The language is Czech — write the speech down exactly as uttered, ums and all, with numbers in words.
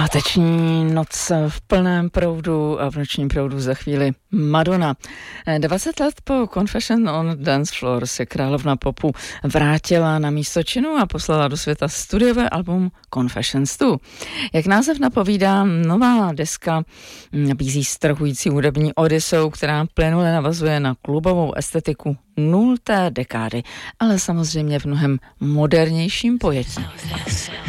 Páteční noc v plném proudu a v nočním proudu za chvíli Madonna. dvacet let po Confession on Dance Floor se královna popu vrátila na místo činu a poslala do světa studiové album Confessions dva. Jak název napovídá, nová deska nabízí strhující hudební odyseu, která plynule navazuje na klubovou estetiku nulté dekády, ale samozřejmě v mnohem modernějším pojetí.